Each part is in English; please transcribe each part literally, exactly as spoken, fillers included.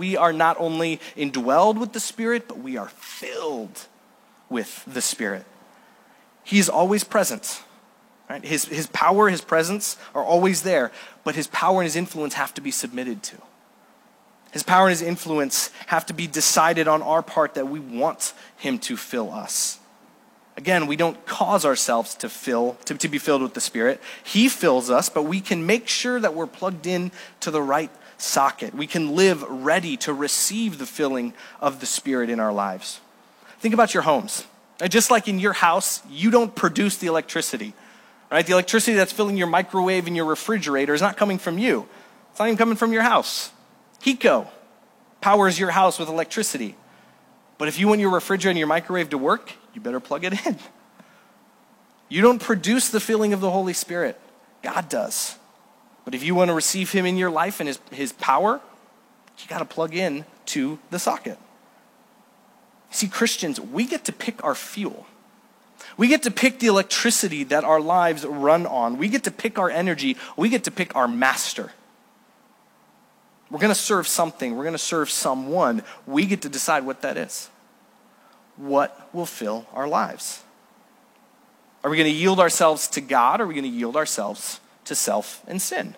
we are not only indwelled with the Spirit, but we are filled with the Spirit. He is always present. Right? His, his power, his presence are always there, but his power and his influence have to be submitted to. His power and his influence have to be decided on our part that we want him to fill us. Again, we don't cause ourselves to fill, to, to be filled with the Spirit. He fills us, but we can make sure that we're plugged in to the right socket. We can live ready to receive the filling of the Spirit in our lives. Think about your homes. Just like in your house, you don't produce the electricity. Right? The electricity that's filling your microwave and your refrigerator is not coming from you. It's not even coming from your house. HECO powers your house with electricity. But if you want your refrigerator and your microwave to work, you better plug it in. You don't produce the filling of the Holy Spirit. God does. But if you want to receive him in your life and his, his power, you got to plug in to the socket. See, Christians, we get to pick our fuel. We get to pick the electricity that our lives run on. We get to pick our energy. We get to pick our master. We're going to serve something. We're going to serve someone. We get to decide what that is. What will fill our lives? Are we going to yield ourselves to God, or are we going to yield ourselves to self and sin?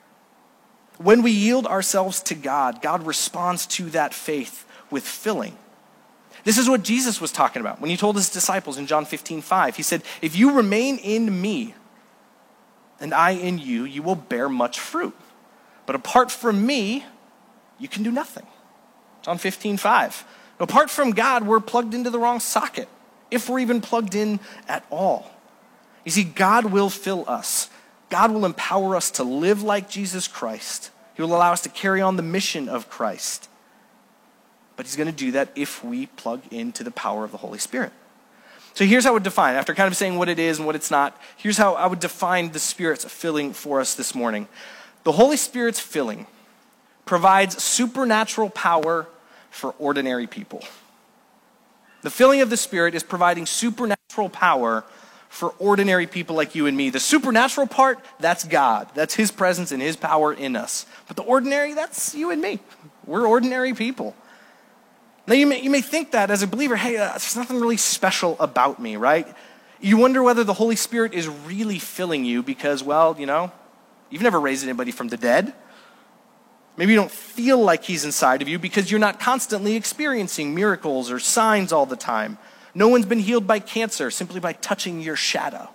When we yield ourselves to God, God responds to that faith with filling. This is what Jesus was talking about when he told his disciples in John fifteen five. He said, if you remain in me and I in you, you will bear much fruit. But apart from me, you can do nothing. John fifteen five. Apart from God, we're plugged into the wrong socket, if we're even plugged in at all. You see, God will fill us. God will empower us to live like Jesus Christ. He will allow us to carry on the mission of Christ. But he's going to do that if we plug into the power of the Holy Spirit. So here's how I would define, after kind of saying what it is and what it's not, here's how I would define the Spirit's filling for us this morning. The Holy Spirit's filling provides supernatural power for ordinary people. The filling of the Spirit is providing supernatural power for ordinary people like you and me. The supernatural part, that's God. That's his presence and his power in us. But the ordinary, that's you and me. We're ordinary people. Now you may, you may think that as a believer, hey, uh, there's nothing really special about me, right? You wonder whether the Holy Spirit is really filling you because, well, you know, you've never raised anybody from the dead. Maybe you don't feel like he's inside of you because you're not constantly experiencing miracles or signs all the time. No one's been healed by cancer simply by touching your shadow.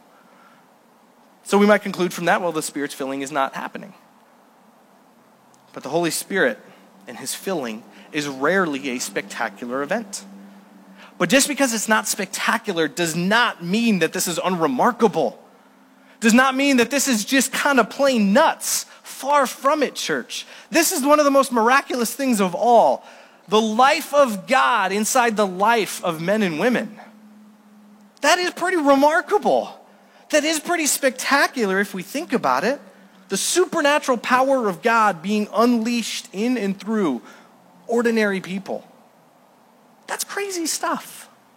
So we might conclude from that, well, the Spirit's filling is not happening. But the Holy Spirit and his filling is rarely a spectacular event. But just because it's not spectacular does not mean that this is unremarkable. Does not mean that this is just kind of plain nuts. Far from it, church. This is one of the most miraculous things of all. The life of God inside the life of men and women. That is pretty remarkable. That is pretty spectacular if we think about it. The supernatural power of God being unleashed in and through ordinary people. That's crazy stuff.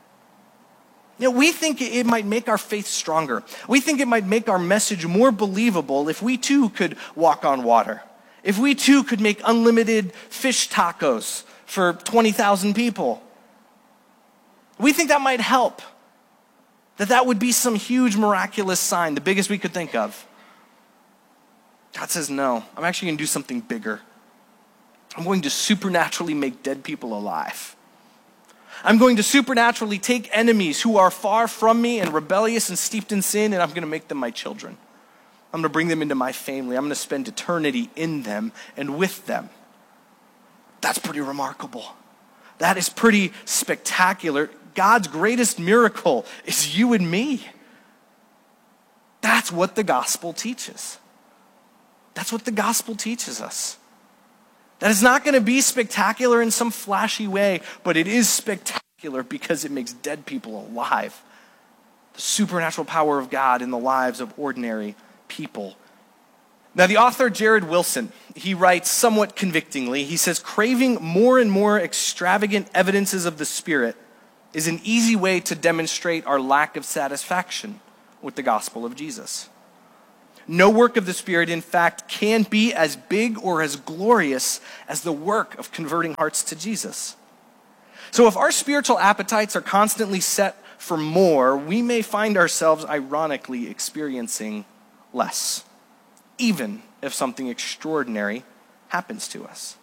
You know, we think it might make our faith stronger. We think it might make our message more believable if we too could walk on water. If we too could make unlimited fish tacos for twenty thousand people. We think that might help. That that would be some huge miraculous sign, the biggest we could think of. God says, no, I'm actually going to do something bigger. I'm going to supernaturally make dead people alive. I'm going to supernaturally take enemies who are far from me and rebellious and steeped in sin, and I'm going to make them my children. I'm going to bring them into my family. I'm going to spend eternity in them and with them. That's pretty remarkable. That is pretty spectacular. God's greatest miracle is you and me. That's what the gospel teaches. That's what the gospel teaches us. That is not going to be spectacular in some flashy way, but it is spectacular because it makes dead people alive. The supernatural power of God in the lives of ordinary people. Now, the author Jared Wilson, he writes somewhat convictingly, he says, craving more and more extravagant evidences of the Spirit is an easy way to demonstrate our lack of satisfaction with the gospel of Jesus. No work of the Spirit, in fact, can be as big or as glorious as the work of converting hearts to Jesus. So if our spiritual appetites are constantly set for more, we may find ourselves ironically experiencing less, even if something extraordinary happens to us.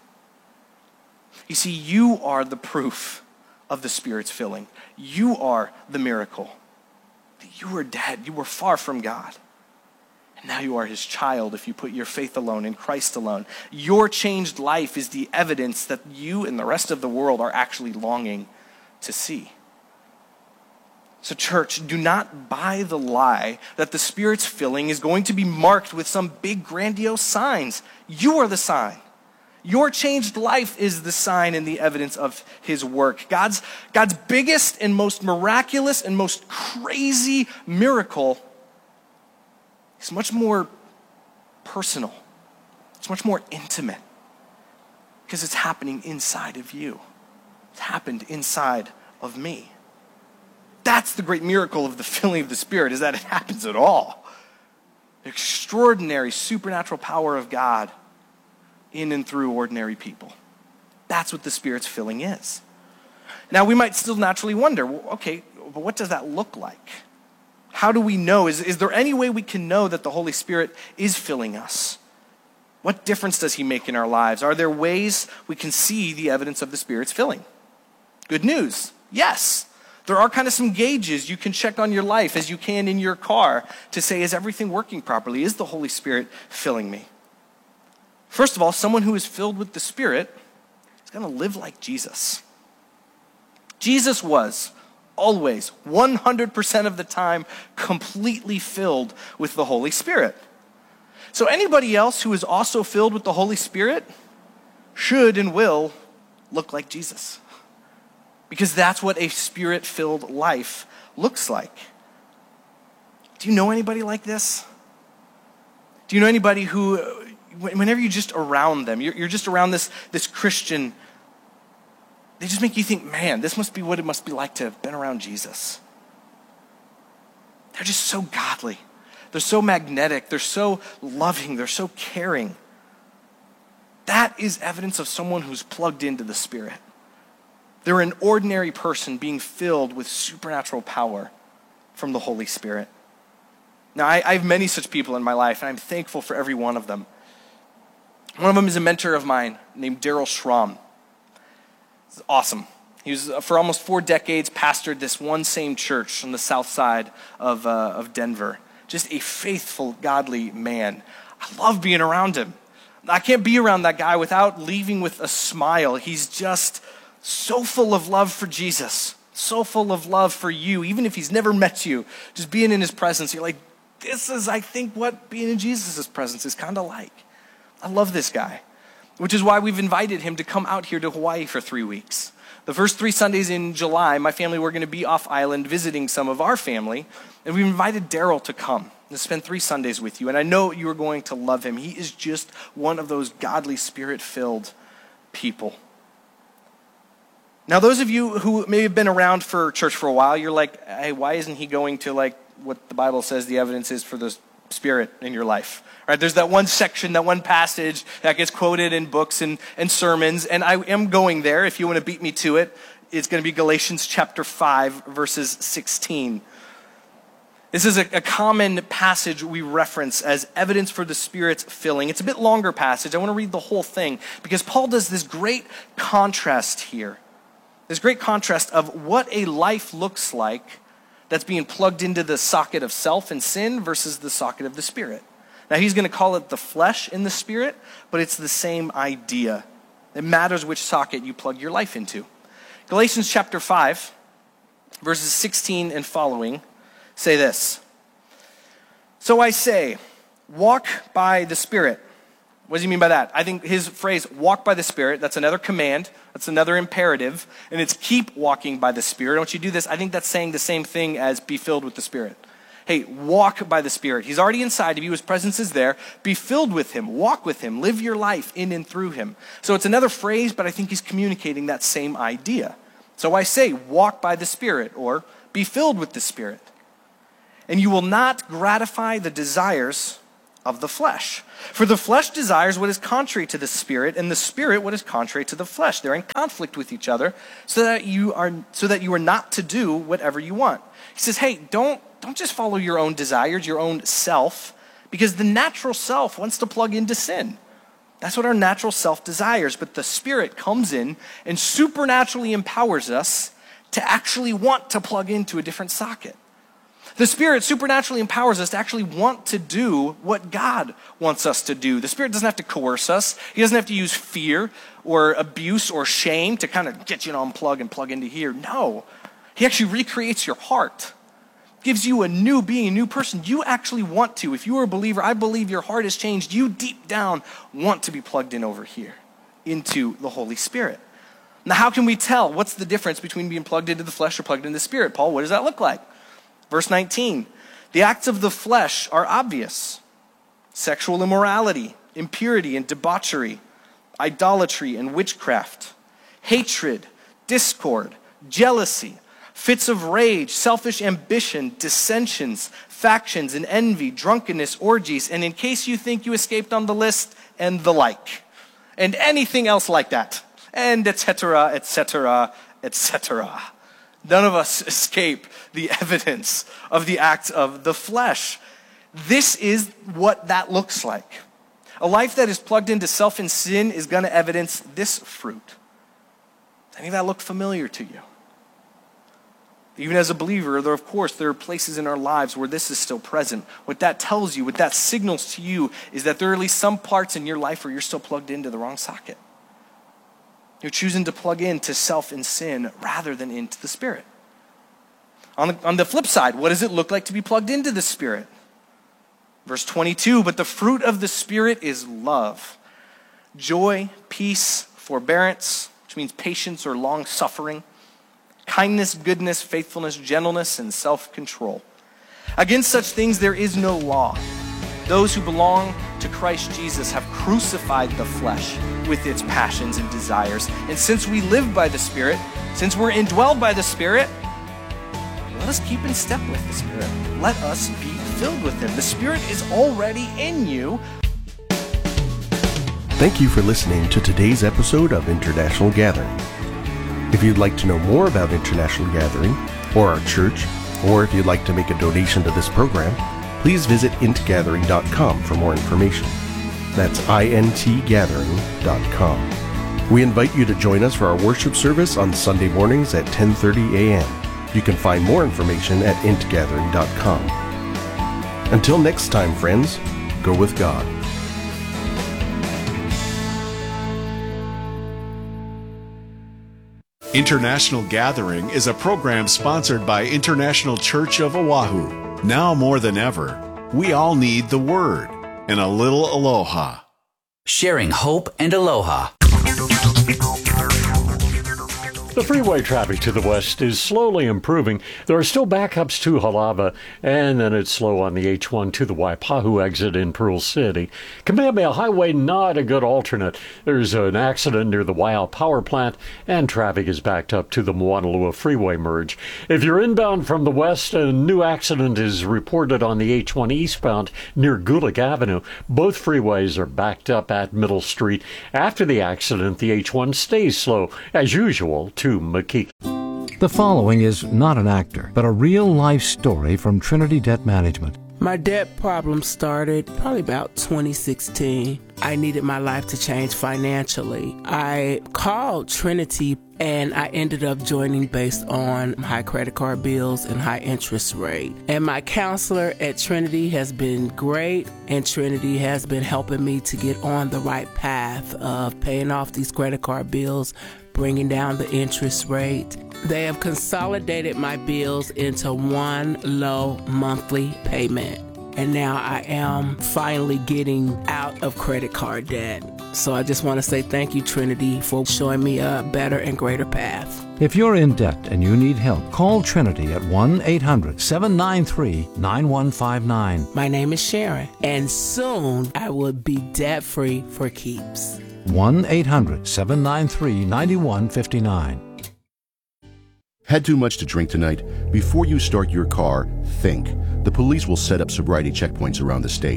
You see, you are the proof of the Spirit's filling. You are the miracle. You were dead. You were far from God. And now you are his child if you put your faith alone in Christ alone. Your changed life is the evidence that you and the rest of the world are actually longing to see. So church, do not buy the lie that the Spirit's filling is going to be marked with some big grandiose signs. You are the sign. Your changed life is the sign and the evidence of his work. God's, God's biggest and most miraculous and most crazy miracle is much more personal. It's much more intimate because it's happening inside of you. It's happened inside of me. That's the great miracle of the filling of the Spirit, is that it happens at all. The extraordinary supernatural power of God in and through ordinary people. That's what the Spirit's filling is. Now, we might still naturally wonder, well, okay, but what does that look like? How do we know? Is, is there any way we can know that the Holy Spirit is filling us? What difference does he make in our lives? Are there ways we can see the evidence of the Spirit's filling? Good news, yes. There are kind of some gauges you can check on your life as you can in your car to say, is everything working properly? Is the Holy Spirit filling me? First of all, someone who is filled with the Spirit is going to live like Jesus. Jesus was always, one hundred percent of the time, completely filled with the Holy Spirit. So anybody else who is also filled with the Holy Spirit should and will look like Jesus. Because that's what a Spirit-filled life looks like. Do you know anybody like this? Do you know anybody who, whenever you're just around them, you're, you're just around this, this Christian, they just make you think, man, this must be what it must be like to have been around Jesus. They're just so godly. They're so magnetic. They're so loving. They're so caring. That is evidence of someone who's plugged into the Spirit. They're an ordinary person being filled with supernatural power from the Holy Spirit. Now, I, I have many such people in my life, and I'm thankful for every one of them. One of them is a mentor of mine named Daryl Schramm. It's awesome. He was, uh, for almost four decades, pastored this one same church on the south side of, uh, of Denver. Just a faithful, godly man. I love being around him. I can't be around that guy without leaving with a smile. He's just so full of love for Jesus, so full of love for you, even if he's never met you. Just being in his presence, you're like, this is, I think, what being in Jesus' presence is kind of like. I love this guy, which is why we've invited him to come out here to Hawaii for three weeks. The first three Sundays in July, my family were going to be off island visiting some of our family, and we've invited Daryl to come to spend three Sundays with you, and I know you are going to love him. He is just one of those godly, Spirit-filled people. Now, those of you who may have been around for church for a while, you're like, hey, why isn't he going to like what the Bible says the evidence is for the Spirit in your life? Right? There's that one section, that one passage that gets quoted in books and, and sermons, and I am going there. If you want to beat me to it, it's going to be Galatians chapter five, verses sixteen. This is a, a common passage we reference as evidence for the Spirit's filling. It's a bit longer passage. I want to read the whole thing because Paul does this great contrast here. This great contrast of what a life looks like that's being plugged into the socket of self and sin versus the socket of the Spirit. Now, he's going to call it the flesh and the Spirit, but it's the same idea. It matters which socket you plug your life into. Galatians chapter five, verses sixteen and following, say this. So I say, walk by the Spirit. What does he mean by that? I think his phrase, walk by the Spirit, that's another command, that's another imperative, and it's keep walking by the Spirit. Don't you do this? I think that's saying the same thing as be filled with the Spirit. Hey, walk by the Spirit. He's already inside of you. His presence is there. Be filled with him. Walk with him. Live your life in and through him. So it's another phrase, but I think he's communicating that same idea. So I say, walk by the Spirit, or be filled with the Spirit. And you will not gratify the desires of the flesh. For the flesh desires what is contrary to the spirit, and the spirit what is contrary to the flesh. They're in conflict with each other, so that you are so that you are not to do whatever you want. He says, hey, don't don't just follow your own desires, your own self, because the natural self wants to plug into sin. That's what our natural self desires, but the Spirit comes in and supernaturally empowers us to actually want to plug into a different socket. The Spirit supernaturally empowers us to actually want to do what God wants us to do. The Spirit doesn't have to coerce us. He doesn't have to use fear or abuse or shame to kind of get you to unplug and plug into here. No, He actually recreates your heart, gives you a new being, a new person. You actually want to. If you are a believer, I believe your heart has changed. You deep down want to be plugged in over here into the Holy Spirit. Now, how can we tell? What's the difference between being plugged into the flesh or plugged into the Spirit? Paul, what does that look like? Verse nineteen, the acts of the flesh are obvious: sexual immorality, impurity and debauchery, idolatry and witchcraft, hatred, discord, jealousy, fits of rage, selfish ambition, dissensions, factions and envy, drunkenness, orgies, and in case you think you escaped on the list, and the like, and anything else like that, and et cetera, et cetera, et cetera. None of us escape the evidence of the acts of the flesh. This is what that looks like. A life that is plugged into self and sin is going to evidence this fruit. Does any of that look familiar to you? Even as a believer, there, of course, there are places in our lives where this is still present. What that tells you, what that signals to you, is that there are at least some parts in your life where you're still plugged into the wrong socket. You're choosing to plug into self and sin rather than into the Spirit. On the, on the flip side, what does it look like to be plugged into the Spirit? Verse twenty-two, but the fruit of the Spirit is love, joy, peace, forbearance, which means patience or long suffering, kindness, goodness, faithfulness, gentleness, and self-control. Against such things there is no law. Those who belong to Christ Jesus have crucified the flesh with its passions and desires. And since we live by the Spirit, since we're indwelled by the Spirit, let us keep in step with the Spirit. Let us be filled with Him. The Spirit is already in you. Thank you for listening to today's episode of International Gathering. If you'd like to know more about International Gathering or our church, or if you'd like to make a donation to this program, please visit int gathering dot com for more information. That's int gathering dot com. We invite you to join us for our worship service on Sunday mornings at ten thirty a.m. You can find more information at int gathering dot com. Until next time, friends, go with God. International Gathering is a program sponsored by International Church of Oahu. Now more than ever, we all need the Word and a little aloha. Sharing hope and aloha. The freeway traffic to the west is slowly improving. There are still backups to Halava, and then it's slow on the H one to the Waipahu exit in Pearl City. Kamehameha Highway, not a good alternate. There's an accident near the Waiau Power Plant, and traffic is backed up to the Moanalua Freeway merge. If you're inbound from the west, a new accident is reported on the H one eastbound near Gulick Avenue. Both freeways are backed up at Middle Street. After the accident, the H one stays slow, as usual, to McKee. The following is not an actor, but a real-life story from Trinity Debt Management. My debt problem started probably about twenty sixteen. I needed my life to change financially. I called Trinity and I ended up joining based on high credit card bills and high interest rate. And my counselor at Trinity has been great, and Trinity has been helping me to get on the right path of paying off these credit card bills, bringing down the interest rate. They have consolidated my bills into one low monthly payment. And now I am finally getting out of credit card debt. So I just want to say thank you, Trinity, for showing me a better and greater path. If you're in debt and you need help, call Trinity at one eight hundred seven nine three nine one five nine. My name is Sharon, and soon I will be debt-free for keeps. one eight hundred seven nine three nine one five nine. Had too much to drink tonight? Before you start your car, think. The police will set up sobriety checkpoints around the state.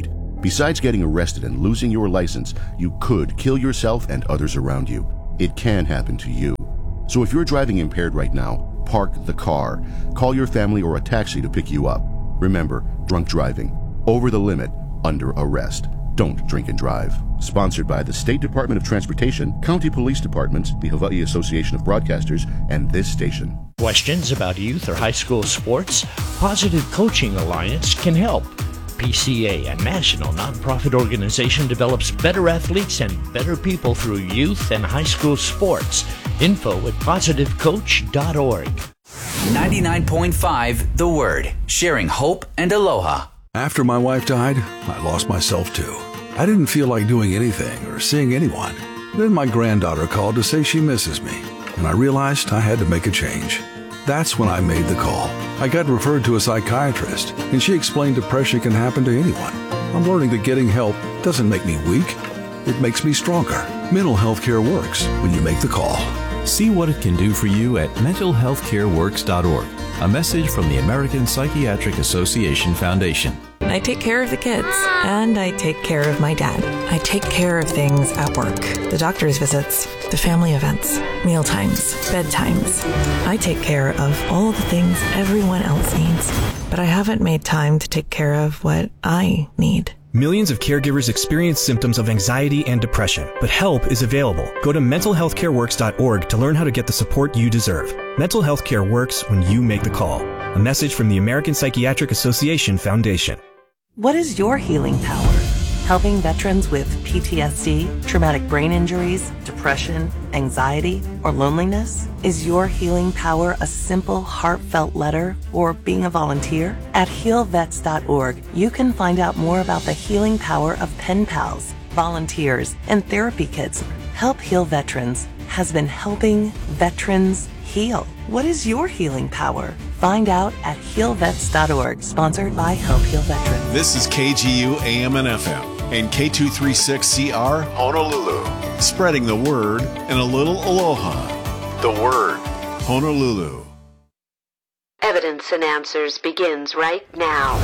Besides getting arrested and losing your license, you could kill yourself and others around you. It can happen to you. So if you're driving impaired right now, park the car. Call your family or a taxi to pick you up. Remember, drunk driving, over the limit, under arrest. Don't drink and drive. Sponsored by the State Department of Transportation, County Police Departments, the Hawaii Association of Broadcasters, and this station. Questions about youth or high school sports? Positive Coaching Alliance can help. P C A, a national nonprofit organization, develops better athletes and better people through youth and high school sports. Info at positive coach dot org. ninety-nine point five The Word, sharing hope and aloha. After my wife died, I lost myself too. I didn't feel like doing anything or seeing anyone. Then my granddaughter called to say she misses me, and I realized I had to make a change. That's when I made the call. I got referred to a psychiatrist, and she explained depression can happen to anyone. I'm learning that getting help doesn't make me weak. It makes me stronger. Mental health care works when you make the call. See what it can do for you at mental health care works dot org. A message from the American Psychiatric Association Foundation. I take care of the kids, and I take care of my dad. I take care of things at work, the doctor's visits, the family events, meal times, bedtimes. I take care of all the things everyone else needs, but I haven't made time to take care of what I need. Millions of caregivers experience symptoms of anxiety and depression, but help is available. Go to mental health care works dot org to learn how to get the support you deserve. Mental health care works when you make the call. A message from the American Psychiatric Association Foundation. What is your healing power? Helping veterans with P T S D, traumatic brain injuries, depression, anxiety, or loneliness? Is your healing power a simple, heartfelt letter or being a volunteer? At heal vets dot org, you can find out more about the healing power of pen pals, volunteers, and therapy kits. Help Heal Veterans has been helping veterans heal. What is your healing power? Find out at heal vets dot org, sponsored by Help Heal Veterans. This is K G U A M and F M and K two thirty-six C R Honolulu. Spreading the word and a little aloha. The Word, Honolulu. Evidence and Answers begins right now.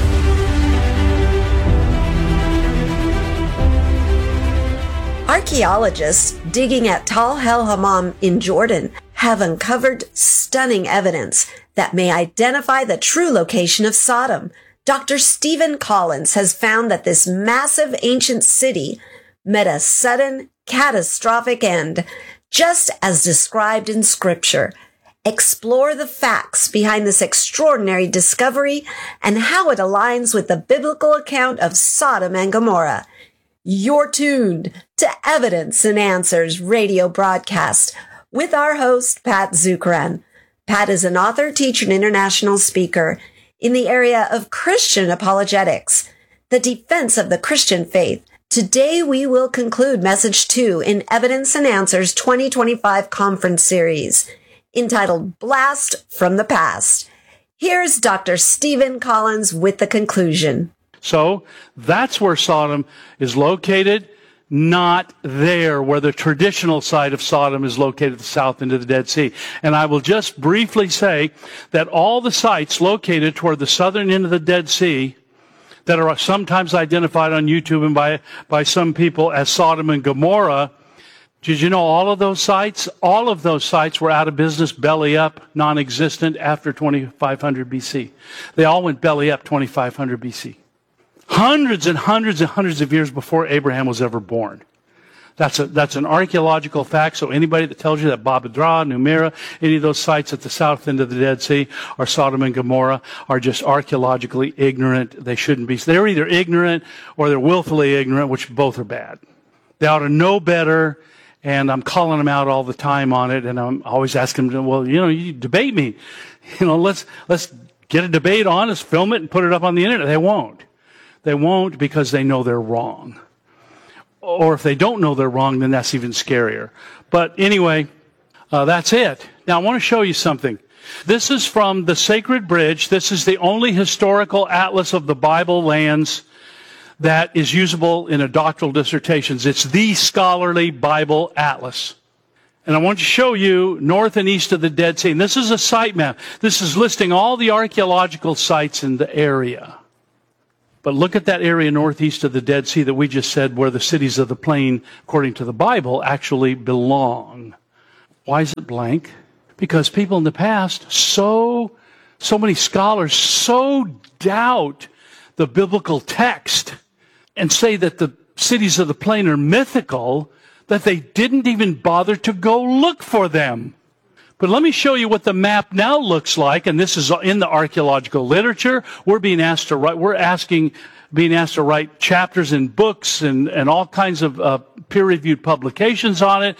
Archaeologists digging at Tal El Hammam in Jordan have uncovered stunning evidence that may identify the true location of Sodom. Doctor Stephen Collins has found that this massive ancient city met a sudden, catastrophic end, just as described in Scripture. Explore the facts behind this extraordinary discovery and how it aligns with the biblical account of Sodom and Gomorrah. You're tuned to Evidence and Answers radio broadcast with our host, Pat Zukeran. Pat is an author, teacher, and international speaker in the area of Christian apologetics, the defense of the Christian faith. Today, we will conclude message two in Evidence and Answers twenty twenty-five conference series entitled Blast from the Past. Here's Doctor Stephen Collins with the conclusion. So that's where Sodom is located, not there where the traditional site of Sodom is located at the south end of the Dead Sea. And I will just briefly say that all the sites located toward the southern end of the Dead Sea that are sometimes identified on YouTube and by, by some people as Sodom and Gomorrah, did you know all of those sites? All of those sites were out of business, belly up, non-existent after twenty-five hundred B C. They all went belly up twenty-five hundred B C. Hundreds and hundreds and hundreds of years before Abraham was ever born. That's a, that's an archaeological fact, so anybody that tells you that Babadra, Numera, any of those sites at the south end of the Dead Sea are Sodom and Gomorrah are just archaeologically ignorant. They shouldn't be. They're either ignorant or they're willfully ignorant, which both are bad. They ought to know better, and I'm calling them out all the time on it, and I'm always asking them, well, you know, you debate me. You know, let's, let's get a debate on, let's film it and put it up on the internet. They won't. They won't because they know they're wrong. Or if they don't know they're wrong, then that's even scarier. But anyway, uh, that's it. Now I want to show you something. This is from the Sacred Bridge. This is the only historical atlas of the Bible lands that is usable in a doctoral dissertations. It's the scholarly Bible atlas. And I want to show you north and east of the Dead Sea. And this is a site map. This is listing all the archaeological sites in the area. But look at that area northeast of the Dead Sea that we just said where the cities of the plain, according to the Bible, actually belong. Why is it blank? Because people in the past, so, so many scholars, so doubt the biblical text and say that the cities of the plain are mythical that they didn't even bother to go look for them. But let me show you what the map now looks like, and this is in the archaeological literature. We're being asked to write, we're asking, being asked to write chapters in books and, and all kinds of uh, peer-reviewed publications on it.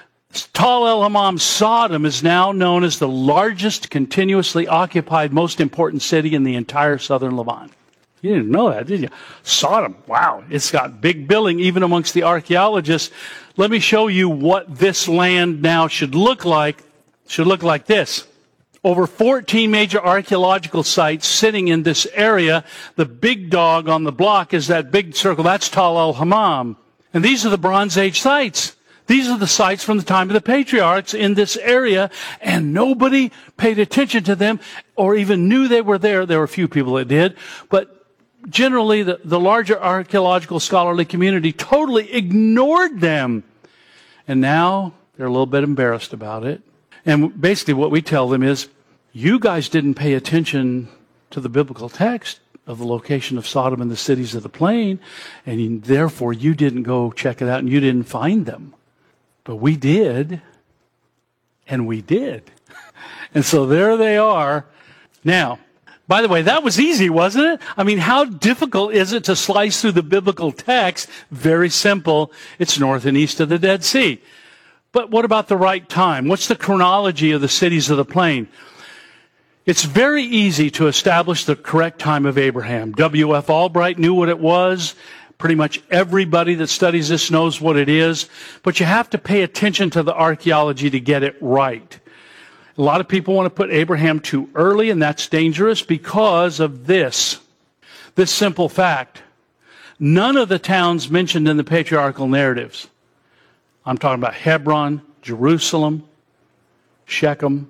Tal El Hammam, Sodom, is now known as the largest continuously occupied, most important city in the entire southern Levant. You didn't know that, did you? Sodom, wow, it's got big billing even amongst the archaeologists. Let me show you what this land now should look like. Should look like this. Over fourteen major archaeological sites sitting in this area. The big dog on the block is that big circle. That's Tal El Hammam. And these are the Bronze Age sites. These are the sites from the time of the patriarchs in this area, and nobody paid attention to them or even knew they were there. There were a few people that did, but generally the, the larger archaeological scholarly community totally ignored them. And now they're a little bit embarrassed about it. And basically what we tell them is, you guys didn't pay attention to the biblical text of the location of Sodom and the cities of the plain, and therefore you didn't go check it out and you didn't find them. But we did, and we did. And so there they are. Now, by the way, that was easy, wasn't it? I mean, how difficult is it to slice through the biblical text? Very simple. It's north and east of the Dead Sea. But what about the right time? What's the chronology of the cities of the plain? It's very easy to establish the correct time of Abraham. W F Albright knew what it was. Pretty much everybody that studies this knows what it is. But you have to pay attention to the archaeology to get it right. A lot of people want to put Abraham too early, and that's dangerous because of this. This simple fact. None of the towns mentioned in the patriarchal narratives, I'm talking about Hebron, Jerusalem, Shechem,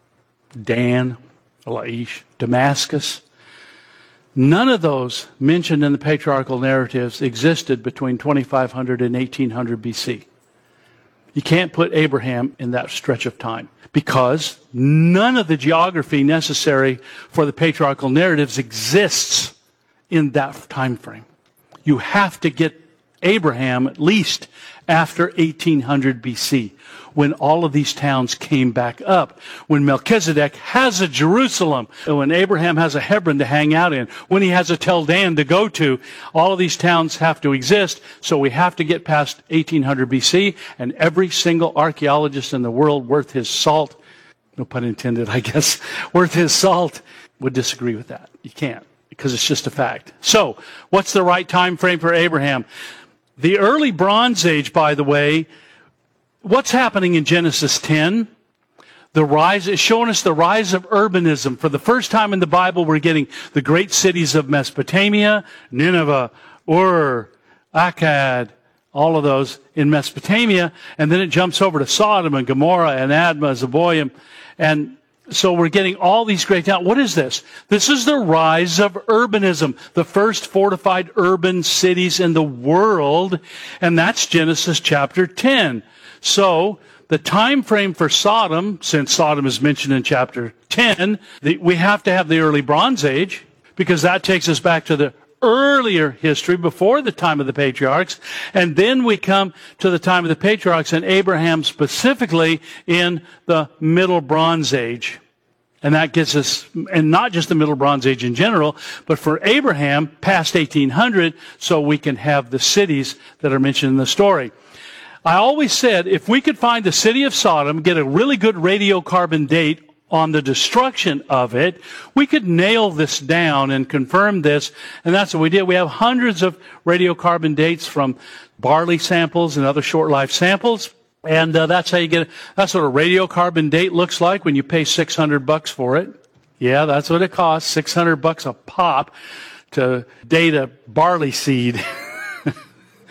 Dan, Laish, Damascus. None of those mentioned in the patriarchal narratives existed between twenty-five hundred and eighteen hundred B C. You can't put Abraham in that stretch of time because none of the geography necessary for the patriarchal narratives exists in that time frame. You have to get Abraham at least after eighteen hundred B C, when all of these towns came back up, when Melchizedek has a Jerusalem, when Abraham has a Hebron to hang out in, when he has a Tel Dan to go to. All of these towns have to exist, so we have to get past eighteen hundred B C, and every single archaeologist in the world worth his salt, no pun intended, I guess, worth his salt, would disagree with that. You can't, because it's just a fact. So, what's the right time frame for Abraham? The early Bronze Age, by the way, what's happening in Genesis ten? The rise is showing us the rise of urbanism. For the first time in the Bible, we're getting the great cities of Mesopotamia, Nineveh, Ur, Akkad, all of those in Mesopotamia, and then it jumps over to Sodom and Gomorrah and Admah, Zeboim, and so we're getting all these great towns. What is this? This is the rise of urbanism, the first fortified urban cities in the world, and that's Genesis chapter ten. So the time frame for Sodom, since Sodom is mentioned in chapter ten, the, we have to have the early Bronze Age, because that takes us back to the earlier history before the time of the patriarchs, and then we come to the time of the patriarchs and Abraham specifically in the Middle Bronze Age. And that gets us, and not just the Middle Bronze Age in general, but for Abraham past eighteen hundred, so we can have the cities that are mentioned in the story. I always said if we could find the city of Sodom, get a really good radiocarbon date on the destruction of it, we could nail this down and confirm this, and that's what we did. We have hundreds of radiocarbon dates from barley samples and other short-life samples, and uh, that's how you get it. That's what a radiocarbon date looks like when you pay six hundred bucks for it. Yeah, that's what it costs, six hundred bucks a pop to date a barley seed.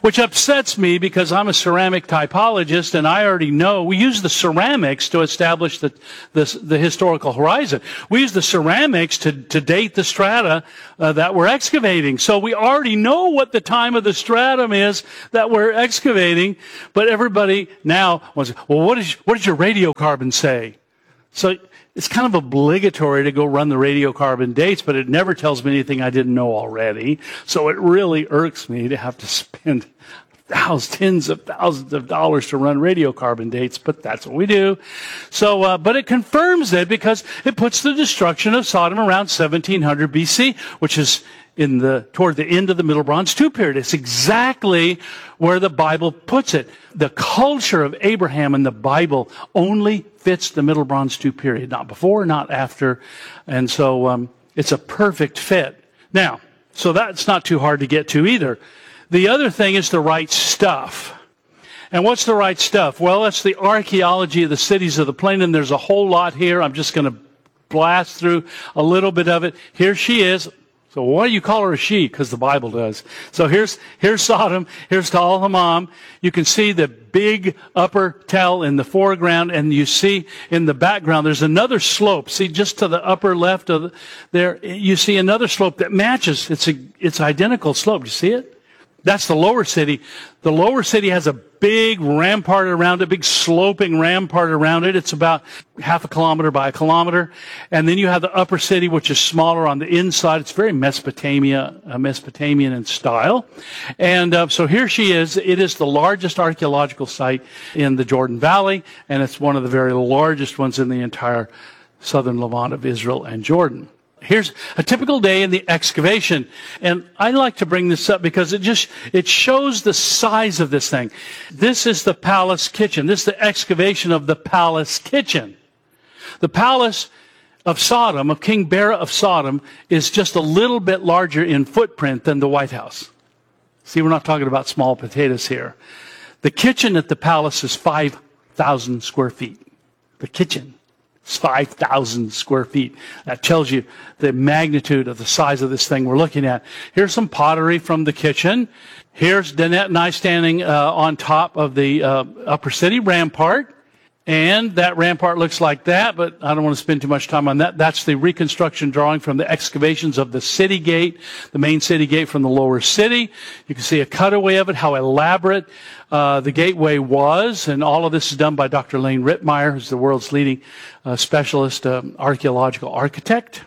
which upsets me because I'm a ceramic typologist and I already know we use the ceramics to establish the, the, the historical horizon. We use the ceramics to, to date the strata uh, that we're excavating. So we already know what the time of the stratum is that we're excavating, but everybody now wants, well, what, is, what does your radiocarbon say? So it's kind of obligatory to go run the radiocarbon dates, but it never tells me anything I didn't know already. So it really irks me to have to spend thousands, tens of thousands of dollars to run radiocarbon dates, but that's what we do. So, uh, but it confirms it because it puts the destruction of Sodom around seventeen hundred B C, which is in the toward the end of the Middle Bronze two period. It's exactly where the Bible puts it. The culture of Abraham in the Bible only fits the Middle Bronze two period, not before, not after, and so um, it's a perfect fit. Now, so that's not too hard to get to either. The other thing is the right stuff. And what's the right stuff? Well, that's the archaeology of the cities of the plain, and there's a whole lot here. I'm just going to blast through a little bit of it. Here she is. So why do you call her a she? Because the Bible does. So here's here's Sodom. Here's Tal Hammam. You can see the big upper tell in the foreground, and you see in the background there's another slope. See, just to the upper left of the, there, you see another slope that matches. It's a it's identical slope. Do you see it? That's the lower city. The lower city has a big rampart around it, big sloping rampart around it. It's about half a kilometer by a kilometer. And then you have the upper city, which is smaller on the inside. It's very Mesopotamia, uh, Mesopotamian in style. And uh, so here she is. It is the largest archaeological site in the Jordan Valley, and it's one of the very largest ones in the entire southern Levant of Israel and Jordan. Here's a typical day in the excavation. And I like to bring this up because it just, it shows the size of this thing. This is the palace kitchen. This is the excavation of the palace kitchen. The palace of Sodom, of King Bera of Sodom, is just a little bit larger in footprint than the White House. See, we're not talking about small potatoes here. The kitchen at the palace is five thousand square feet. The kitchen. It's five thousand square feet. That tells you the magnitude of the size of this thing we're looking at. Here's some pottery from the kitchen. Here's Danette and I standing uh, on top of the uh, upper city rampart. And that rampart looks like that, but I don't want to spend too much time on that. That's the reconstruction drawing from the excavations of the city gate, the main city gate from the lower city. You can see a cutaway of it, how elaborate uh, the gateway was. And all of this is done by Doctor Lane Rittmeyer, who's the world's leading uh, specialist um, archaeological architect.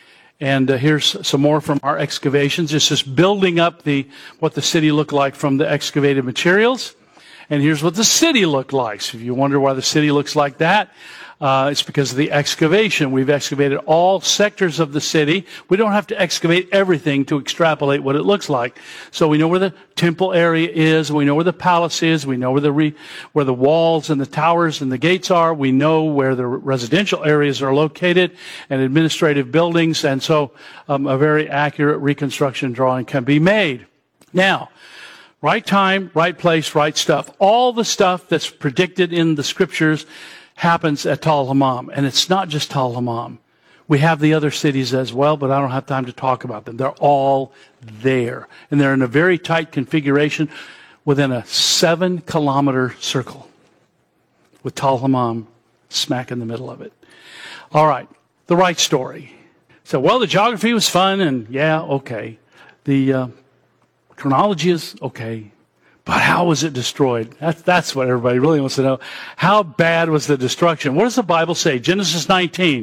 And uh, here's some more from our excavations. It's just building up the what the city looked like from the excavated materials. And here's what the city looked like. So if you wonder why the city looks like that, uh, it's because of the excavation. We've excavated all sectors of the city. We don't have to excavate everything to extrapolate what it looks like. So we know where the temple area is. We know where the palace is. We know where the re, where the walls and the towers and the gates are. We know where the residential areas are located and administrative buildings. And so um, a very accurate reconstruction drawing can be made. Now, right time, right place, right stuff. All the stuff that's predicted in the scriptures happens at Tal Hammam. And it's not just Tal Hammam. We have the other cities as well, but I don't have time to talk about them. They're all there. And they're in a very tight configuration within a seven kilometer circle with Tal Hammam smack in the middle of it. All right, the right story. So, well, the geography was fun, and yeah, okay. The uh, chronology is okay, but how was it destroyed? That's, that's what everybody really wants to know. How bad was the destruction? What does the Bible say? Genesis nineteen.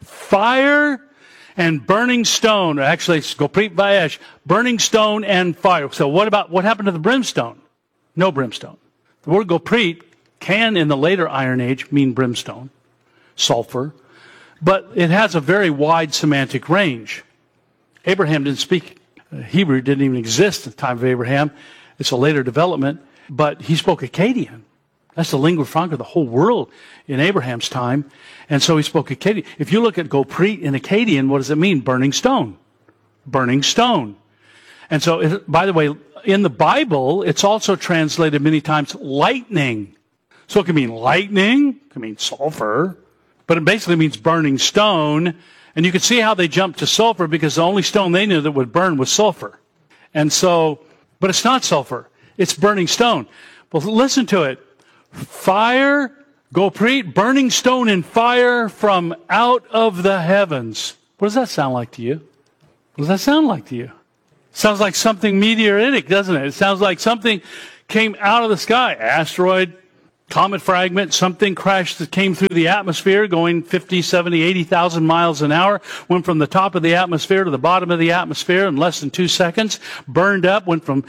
Fire and burning stone. Actually, it's Goprit Vayesh. Burning stone and fire. So what about, what happened to the brimstone? No brimstone. The word Goprit can, in the later Iron Age, mean brimstone, sulfur, but it has a very wide semantic range. Abraham didn't speak Hebrew, didn't even exist at the time of Abraham. It's a later development, but he spoke Akkadian. That's the lingua franca of the whole world in Abraham's time. And so he spoke Akkadian. If you look at Goprit in Akkadian, what does it mean? Burning stone. Burning stone. And so, it, by the way, in the Bible, it's also translated many times lightning. So it can mean lightning, it can mean sulfur, but it basically means burning stone. And you can see how they jumped to sulfur because the only stone they knew that would burn was sulfur. And so, but it's not sulfur. It's burning stone. Well, listen to it. Fire, goprit, burning stone and fire from out of the heavens. What does that sound like to you? What does that sound like to you? Sounds like something meteoritic, doesn't it? It sounds like something came out of the sky. Asteroid, comet fragment, something crashed that came through the atmosphere going fifty, seventy, eighty thousand miles an hour, went from the top of the atmosphere to the bottom of the atmosphere in less than two seconds, burned up, went from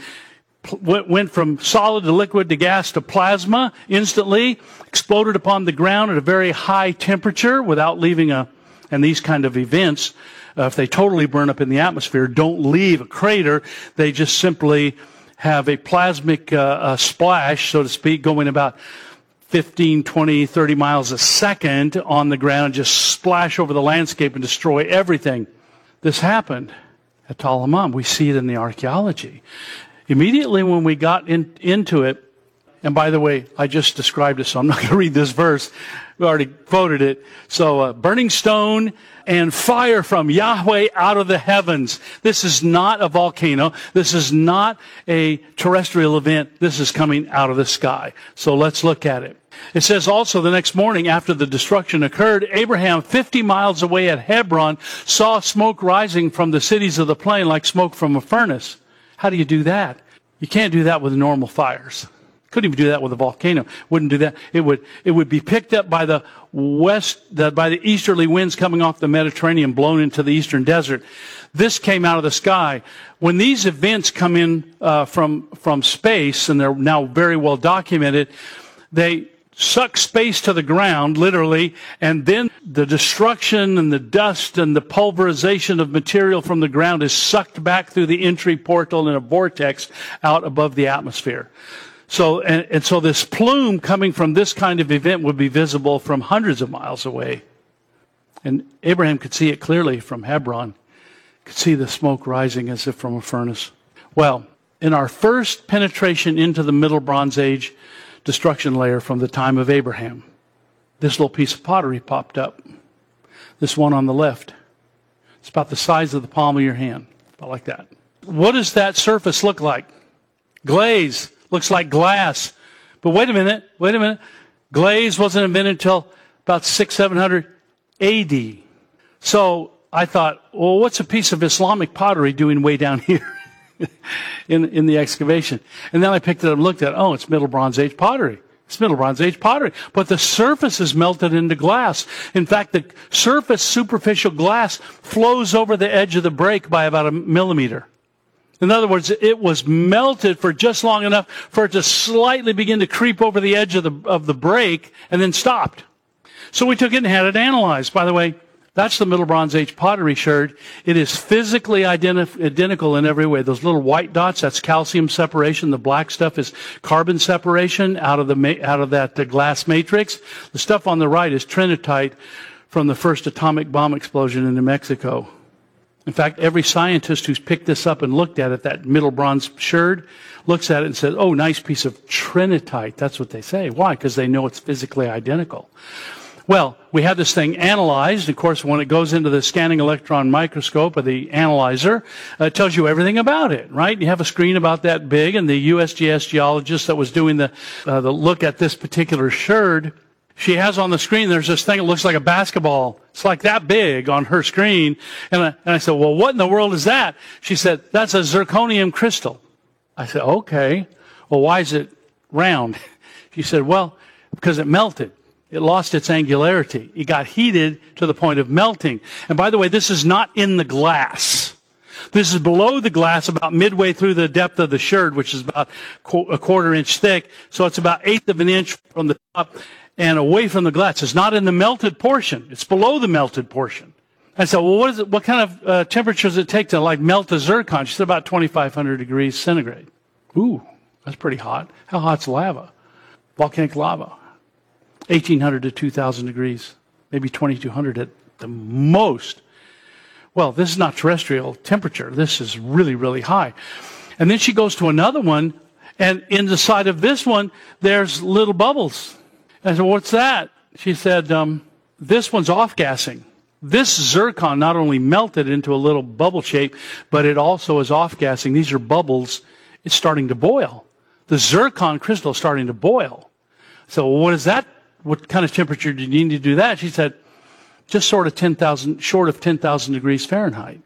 went from solid to liquid to gas to plasma instantly, exploded upon the ground at a very high temperature without leaving a, and these kind of events, uh, if they totally burn up in the atmosphere, don't leave a crater. They just simply have a plasmic uh, uh, splash, so to speak, going about fifteen, twenty, thirty miles a second on the ground, just splash over the landscape and destroy everything. This happened at Tal Hammam. We see it in the archaeology. Immediately when we got in, into it, and by the way, I just described it, so I'm not going to read this verse. We already quoted it. So, uh, burning stone and fire from Yahweh out of the heavens. This is not a volcano. This is not a terrestrial event. This is coming out of the sky. So let's look at it. It says also the next morning after the destruction occurred, Abraham, fifty miles away at Hebron, saw smoke rising from the cities of the plain like smoke from a furnace. How do you do that? You can't do that with normal fires. Couldn't even do that with a volcano. Wouldn't do that. It would it would be picked up by the west, the, by the easterly winds coming off the Mediterranean, blown into the eastern desert. This came out of the sky. When these events come in uh, from from space, and they're now very well documented, they suck space to the ground, literally, and then the destruction and the dust and the pulverization of material from the ground is sucked back through the entry portal in a vortex out above the atmosphere. So, and, and so this plume coming from this kind of event would be visible from hundreds of miles away. And Abraham could see it clearly from Hebron. Could see the smoke rising as if from a furnace. Well, in our first penetration into the Middle Bronze Age destruction layer from the time of Abraham, this little piece of pottery popped up. This one on the left. It's about the size of the palm of your hand. About like that. What does that surface look like? Glaze. Looks like glass. But wait a minute. Wait a minute. Glaze wasn't invented until about six, seven hundred A D. So I thought, well, what's a piece of Islamic pottery doing way down here in, in the excavation? And then I picked it up and looked at it. Oh, it's Middle Bronze Age pottery. It's Middle Bronze Age pottery. But the surface is melted into glass. In fact, the surface superficial glass flows over the edge of the break by about a millimeter. In other words, it was melted for just long enough for it to slightly begin to creep over the edge of the, of the break and then stopped. So we took it and had it analyzed. By the way, that's the Middle Bronze Age pottery sherd. It is physically identi- identical in every way. Those little white dots, that's calcium separation. The black stuff is carbon separation out of the ma- out of that uh, glass matrix. The stuff on the right is trinitite from the first atomic bomb explosion in New Mexico. In fact, every scientist who's picked this up and looked at it, that Middle Bronze sherd, looks at it and says, oh, nice piece of trinitite. That's what they say. Why? Because they know it's physically identical. Well, we had this thing analyzed. Of course, when it goes into the scanning electron microscope of the analyzer, uh, it tells you everything about it, right? You have a screen about that big, and the U S G S geologist that was doing the, uh, the look at this particular sherd, she has on the screen, there's this thing that looks like a basketball. It's like that big on her screen. And I, and I said, well, what in the world is that? She said, that's a zirconium crystal. I said, okay. Well, why is it round? She said, well, because it melted. It lost its angularity. It got heated to the point of melting. And by the way, this is not in the glass. This is below the glass, about midway through the depth of the sherd, which is about a quarter inch thick. So it's about eighth of an inch from the top and away from the glass. It's not in the melted portion. It's below the melted portion. I said, well, what is it? What kind of uh, temperature does it take to like melt a zircon? She said about twenty-five hundred degrees centigrade. Ooh, that's pretty hot. How hot's lava? Volcanic lava. eighteen hundred to two thousand degrees, maybe twenty-two hundred at the most. Well, this is not terrestrial temperature. This is really, really high. And then she goes to another one, and in the side of this one, there's little bubbles. I said, what's that? She said, um, this one's off-gassing. This zircon not only melted into a little bubble shape, but it also is off-gassing. These are bubbles. It's starting to boil. the zircon crystal is starting to boil. So what is that? What kind of temperature do you need to do that? She said, just sort of ten thousand, short of ten thousand degrees Fahrenheit.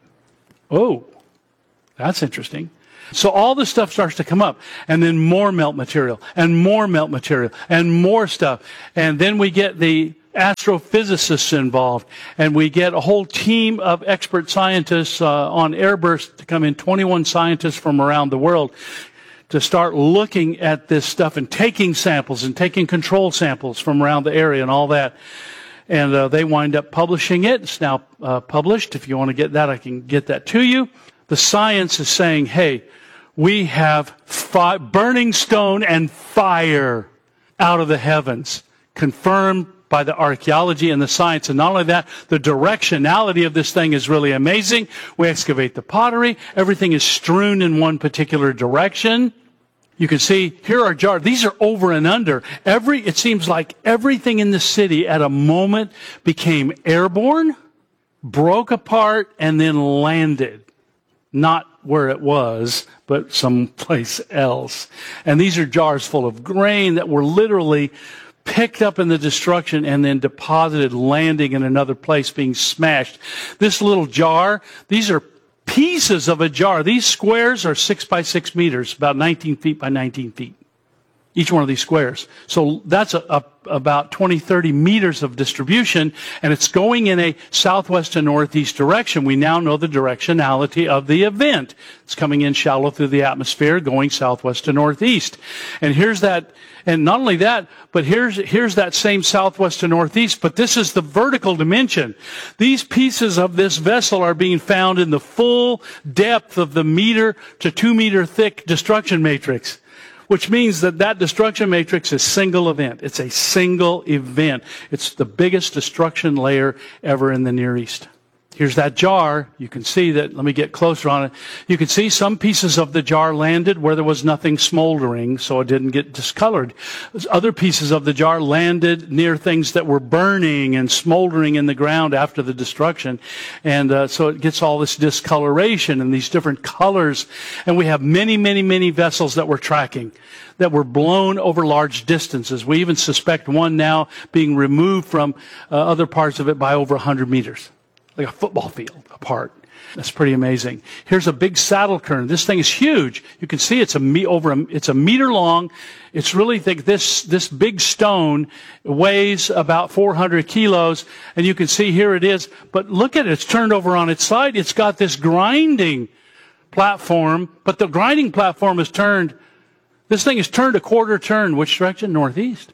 Oh, that's interesting. So all this stuff starts to come up, and then more melt material, and more melt material, and more stuff. And then we get the astrophysicists involved, and we get a whole team of expert scientists uh, on Airburst to come in, twenty-one scientists from around the world, to start looking at this stuff and taking samples and taking control samples from around the area and all that. And uh, they wind up publishing it. It's now uh, published. If you want to get that, I can get that to you. The science is saying, hey, we have fi- burning stone and fire out of the heavens, confirmed by the archaeology and the science. And not only that, the directionality of this thing is really amazing. We excavate the pottery. Everything is strewn in one particular direction. You can see here are jars. These are over and under. Every, it seems like everything in the city at a moment became airborne, broke apart, and then landed. Not where it was, but someplace else. And these are jars full of grain that were literally picked up in the destruction and then deposited, landing in another place, being smashed. This little jar, these are pieces of a jar. These squares are six by six meters, about nineteen feet by nineteen feet. Each one of these squares. So that's a, a, about twenty, thirty meters of distribution, and it's going in a southwest to northeast direction. We now know the directionality of the event. It's coming in shallow through the atmosphere, going southwest to northeast. And here's that, and not only that, but here's, here's that same southwest to northeast, but this is the vertical dimension. These pieces of this vessel are being found in the full depth of the meter to two meter thick destruction matrix, which means that that destruction matrix is single event. It's a single event. It's the biggest destruction layer ever in the Near East. Here's that jar. You can see that. Let me get closer on it. You can see some pieces of the jar landed where there was nothing smoldering, so it didn't get discolored. Other pieces of the jar landed near things that were burning and smoldering in the ground after the destruction. And uh, so it gets all this discoloration and these different colors. And we have many, many, many vessels that we're tracking that were blown over large distances. We even suspect one now being removed from uh, other parts of it by over one hundred meters. Like a football field apart. That's pretty amazing. Here's a big saddle kern. This thing is huge. You can see it's a me- over a, it's a meter long. It's really thick. This this big stone weighs about four hundred kilos, and you can see here it is. But look at it. It's turned over on its side. It's got this grinding platform, but the grinding platform is turned. This thing is turned a quarter turn. Which direction? Northeast.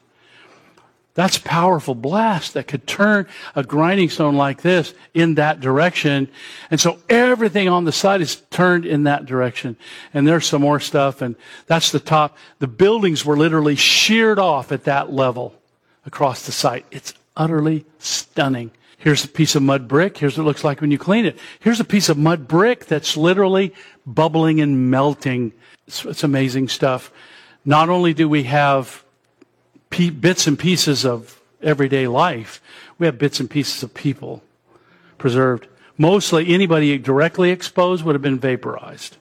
That's powerful blast that could turn a grinding stone like this in that direction. And so everything on the side is turned in that direction. And there's some more stuff, and that's the top. The buildings were literally sheared off at that level across the site. It's utterly stunning. Here's a piece of mud brick. Here's what it looks like when you clean it. Here's a piece of mud brick that's literally bubbling and melting. It's, it's amazing stuff. Not only do we have bits and pieces of everyday life, we have bits and pieces of people preserved. Mostly anybody directly exposed would have been vaporized.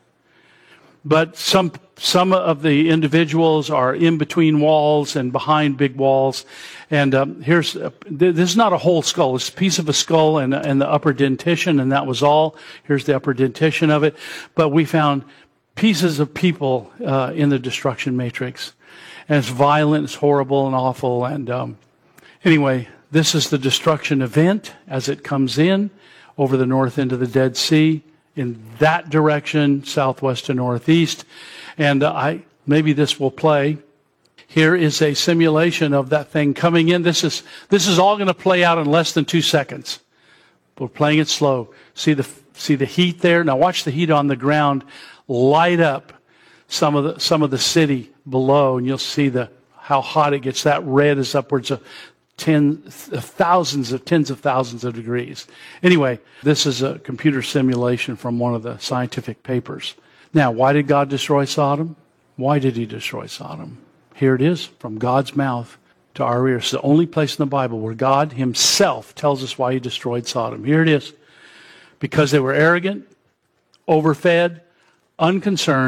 But some some of the individuals are in between walls and behind big walls. And um, here's, a, this is not a whole skull. It's a piece of a skull and, and the upper dentition, and that was all. Here's the upper dentition of it. But we found pieces of people uh, in the destruction matrix. And it's violent, it's horrible and awful. And um, anyway, this is the destruction event as it comes in over the north end of the Dead Sea in that direction, southwest to northeast. And uh, I maybe this will play. Here is a simulation of that thing coming in. This is this is all going to play out in less than two seconds. We're playing it slow. See the see the heat there? Now watch the heat on the ground light up some of the some of the city below, and you'll see the how hot it gets. That red is upwards of ten thousands of tens of thousands of degrees. Anyway, this is a computer simulation from one of the scientific papers. Now, why did God destroy Sodom? Why did he destroy Sodom? Here it is, from God's mouth to our ears. It's the only place in the Bible where God himself tells us why he destroyed Sodom. Here it is. Because they were arrogant, overfed, unconcerned,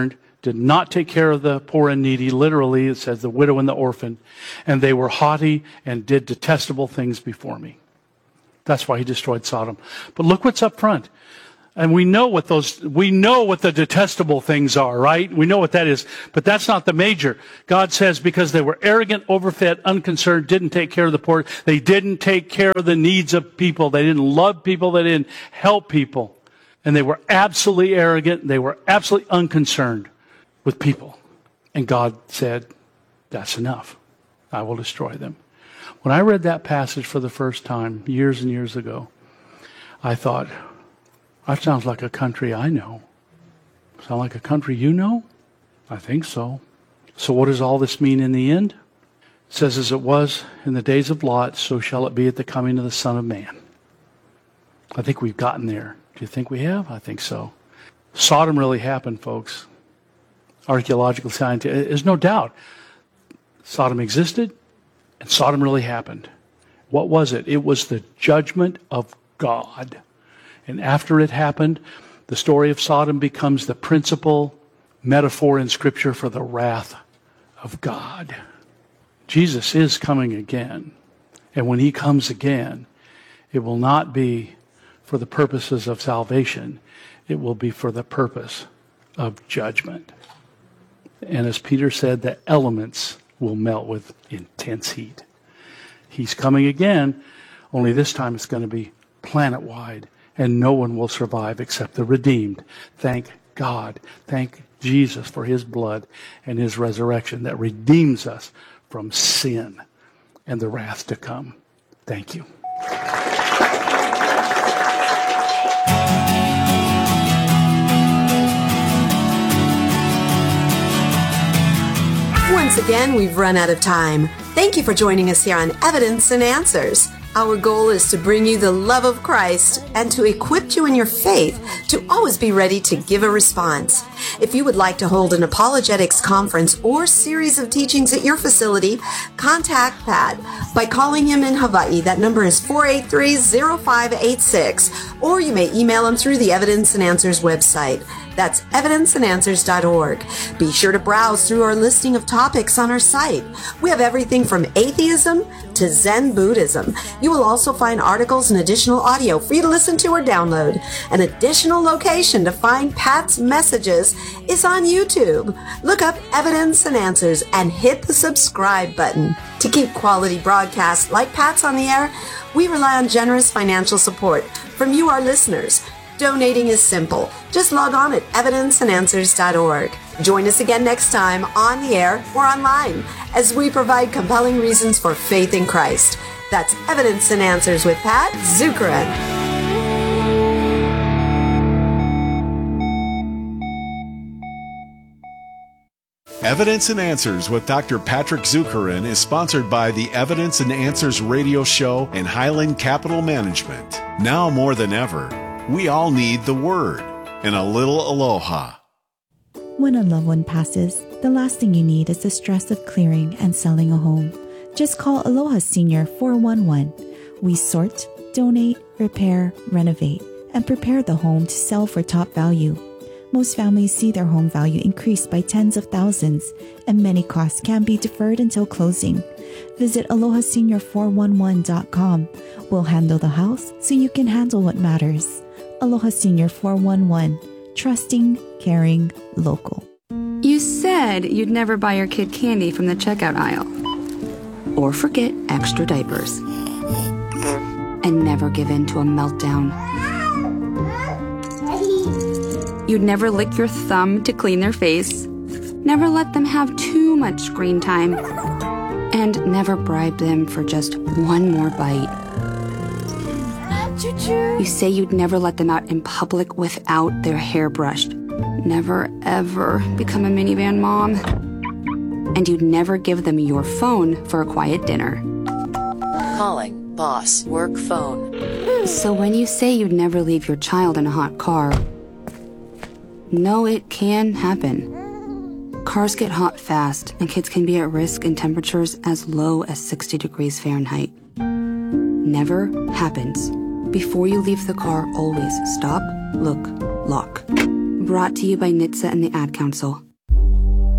did not take care of the poor and needy. Literally, it says the widow and the orphan. And they were haughty and did detestable things before me. That's why he destroyed Sodom. But look what's up front. And we know what those, we know what the detestable things are, right? We know what that is. But that's not the major. God says because they were arrogant, overfed, unconcerned, didn't take care of the poor. They didn't take care of the needs of people. They didn't love people. They didn't help people. And they were absolutely arrogant. They were absolutely unconcerned with people. And God said, that's enough. I will destroy them. When I read that passage for the first time years and years ago, I thought, that sounds like a country I know. Sound like a country you know? I think so. So what does all this mean in the end? It says, as it was in the days of Lot, so shall it be at the coming of the Son of Man. I think we've gotten there. Do you think we have? I think so. Sodom really happened, folks. Archaeological science, there's no doubt. Sodom existed, and Sodom really happened. What was it? It was the judgment of God. And after it happened, the story of Sodom becomes the principal metaphor in Scripture for the wrath of God. Jesus is coming again. And when he comes again, it will not be for the purposes of salvation. It will be for the purpose of judgment. And as Peter said, the elements will melt with intense heat. He's coming again, only this time it's going to be planet-wide. And no one will survive except the redeemed. Thank God. Thank Jesus for his blood and his resurrection that redeems us from sin and the wrath to come. Thank you. Once again, we've run out of time. Thank you for joining us here on Evidence and Answers. Our goal is to bring you the love of Christ and to equip you in your faith to always be ready to give a response. If you would like to hold an apologetics conference or series of teachings at your facility, contact Pat by calling him in Hawaii. That number is four eight three, zero five eight six, or you may email him through the Evidence and Answers website. That's evidence and answers dot org. Be sure to browse through our listing of topics on our site. We have everything from atheism to Zen Buddhism. You will also find articles and additional audio for you to listen to or download. An additional location to find Pat's messages is on YouTube. Look up Evidence and Answers and hit the subscribe button. To keep quality broadcasts like Pat's on the air, we rely on generous financial support from you, our listeners. Donating is simple. Just log on at evidence and answers dot org. Join us again next time on the air or online as we provide compelling reasons for faith in Christ. That's Evidence and Answers with Pat Zukeran. Evidence and Answers with Doctor Patrick Zukeran is sponsored by the Evidence and Answers radio show and Highland Capital Management. Now more than ever, we all need the Word and a little aloha. When a loved one passes, the last thing you need is the stress of clearing and selling a home. Just call Aloha Senior four one one. We sort, donate, repair, renovate, and prepare the home to sell for top value. Most families see their home value increase by tens of thousands, and many costs can be deferred until closing. Visit aloha senior four one one dot com. We'll handle the house so you can handle what matters. Aloha Senior four one one. Trusting, caring, local. You said you'd never buy your kid candy from the checkout aisle. Or forget extra diapers. And never give in to a meltdown. You'd never lick your thumb to clean their face. Never let them have too much screen time. And never bribe them for just one more bite. You say you'd never let them out in public without their hair brushed. Never, ever become a minivan mom. And you'd never give them your phone for a quiet dinner. Calling boss work phone. So when you say you'd never leave your child in a hot car, no, it can happen. Cars get hot fast, and kids can be at risk in temperatures as low as sixty degrees Fahrenheit. Never happens. Before you leave the car, always stop, look, lock. Brought to you by N H T S A and the Ad Council.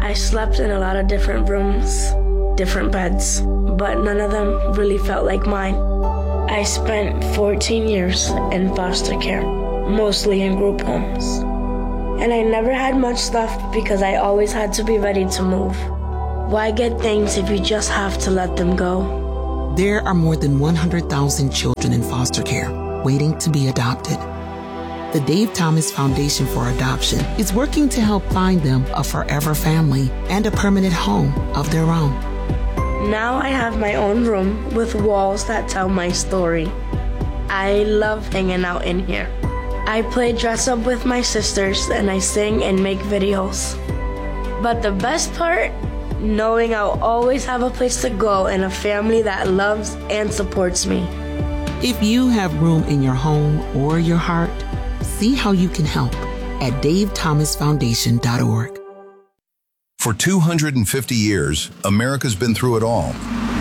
I slept in a lot of different rooms, different beds, but none of them really felt like mine. I spent fourteen years in foster care, mostly in group homes. And I never had much stuff because I always had to be ready to move. Why get things if you just have to let them go? There are more than one hundred thousand children in foster care waiting to be adopted. The Dave Thomas Foundation for Adoption is working to help find them a forever family and a permanent home of their own. Now I have my own room with walls that tell my story. I love hanging out in here. I play dress up with my sisters and I sing and make videos. But the best part? Knowing I'll always have a place to go and a family that loves and supports me. If you have room in your home or your heart, see how you can help at dave thomas foundation dot org. For two hundred fifty years, America's been through it all.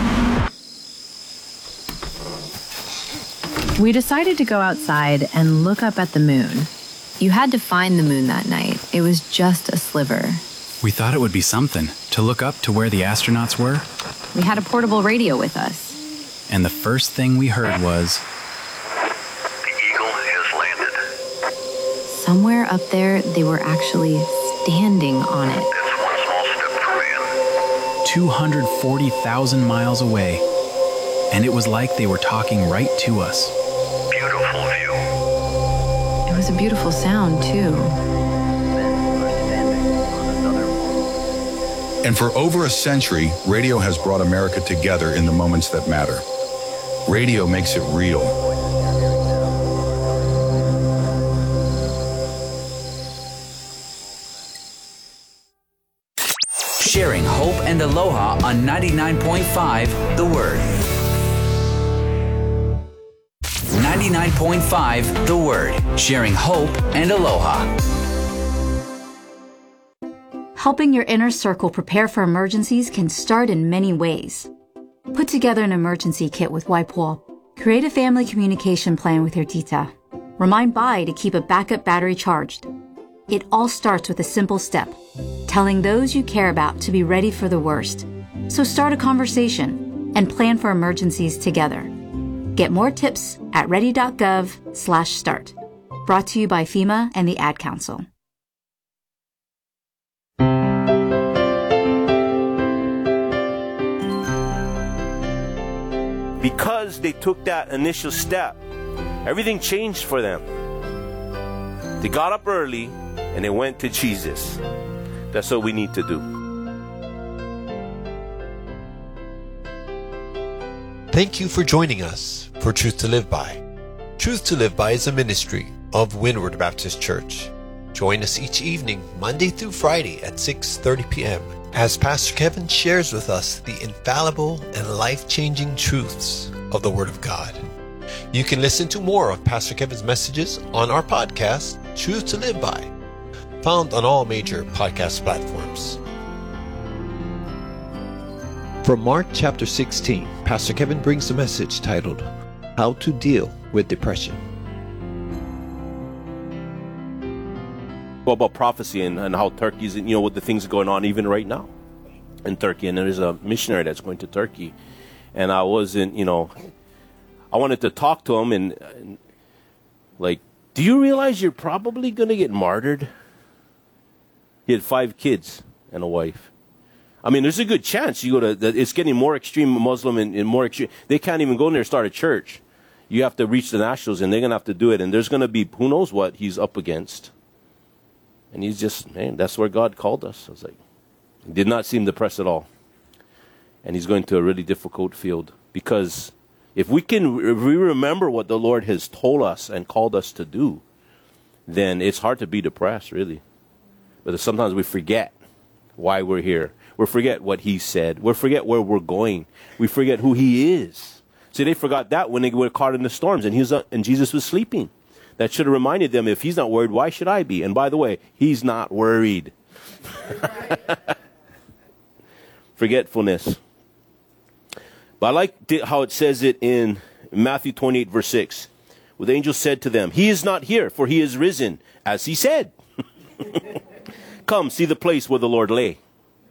We decided to go outside and look up at the moon. You had to find the moon that night. It was just a sliver. We thought it would be something to look up to where the astronauts were. We had a portable radio with us. And the first thing we heard was... The Eagle has landed. Somewhere up there, they were actually standing on it. That's one small step for man. two hundred forty thousand miles away. And it was like they were talking right to us. Beautiful view. It was a beautiful sound, too. And for over a century, radio has brought America together in the moments that matter. Radio makes it real. Sharing hope and aloha on ninety-nine point five The Word. ninety-nine point five The Word. Sharing hope and aloha. Helping your inner circle prepare for emergencies can start in many ways. Put together an emergency kit with WipeWall. Create a family communication plan with your tita. Remind Bai to keep a backup battery charged. It all starts with a simple step, telling those you care about to be ready for the worst. So start a conversation and plan for emergencies together. Get more tips at ready.gov slash start. Brought to you by FEMA and the Ad Council. Because they took that initial step, everything changed for them. They got up early and they went to Jesus. That's what we need to do. Thank you for joining us for Truth to Live By. Truth to Live By is a ministry of Windward Baptist Church. Join us each evening, Monday through Friday at six thirty p.m. as Pastor Kevin shares with us the infallible and life-changing truths of the Word of God. You can listen to more of Pastor Kevin's messages on our podcast, Truth to Live By, found on all major podcast platforms. From Mark chapter sixteen, Pastor Kevin brings a message titled, How to Deal with Depression. Well, about prophecy and, and how Turkey's, you know, with the things going on even right now in Turkey. And there's a missionary that's going to Turkey. And I wasn't, you know, I wanted to talk to him and, and like, do you realize you're probably going to get martyred? He had five kids and a wife. I mean, there's a good chance you go to, it's getting more extreme Muslim and, and more extreme. They can't even go in there and start a church. You have to reach the nationals and they're going to have to do it. And there's going to be, who knows what he's up against. And he's just, man, that's where God called us. I was like, he did not seem depressed at all. And he's going to a really difficult field. Because if we can, if we remember what the Lord has told us and called us to do, then it's hard to be depressed, really. But sometimes we forget why we're here. We forget what he said. We forget where we're going. We forget who he is. See, they forgot that when they were caught in the storms and, he was, uh, and Jesus was sleeping. That should have reminded them, if he's not worried, why should I be? And by the way, he's not worried. Forgetfulness. But I like how it says it in Matthew twenty-eight, verse six. Where the angel said to them, he is not here, for he is risen, as he said. Come, see the place where the Lord lay.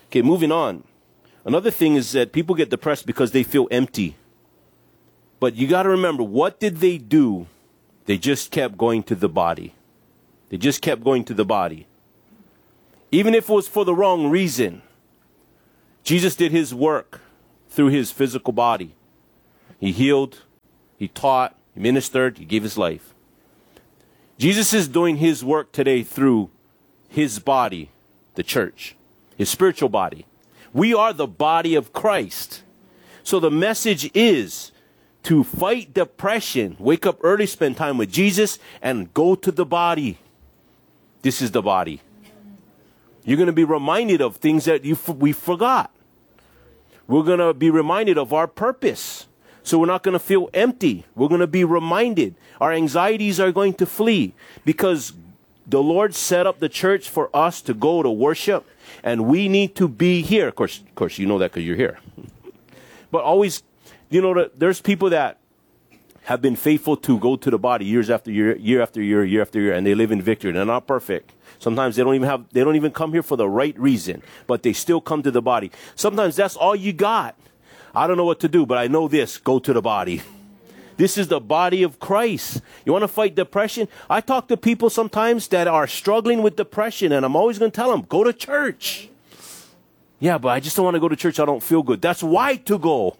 Okay, moving on. Another thing is that people get depressed because they feel empty. But you got to remember, what did they do? They just kept going to the body. They just kept going to the body. Even if it was for the wrong reason. Jesus did his work through his physical body. He healed, he taught, he ministered, he gave his life. Jesus is doing his work today through his body, the church, his spiritual body. We are the body of Christ. So the message is to fight depression, wake up early, spend time with Jesus, and go to the body. This is the body. You're going to be reminded of things that you we forgot. We're going to be reminded of our purpose. So we're not going to feel empty. We're going to be reminded. Our anxieties are going to flee because the Lord set up the church for us to go to worship, and we need to be here. Of course, of course, you know that because you're here. But always, you know, there's people that have been faithful to go to the body years after year, year after year, year after year, and they live in victory. They're not perfect. Sometimes they don't even have, they don't even come here for the right reason, but they still come to the body. Sometimes that's all you got. I don't know what to do, but I know this, go to the body. This is the body of Christ. You want to fight depression? I talk to people sometimes that are struggling with depression, and I'm always going to tell them, go to church. Yeah, but I just don't want to go to church. I don't feel good. That's why to go.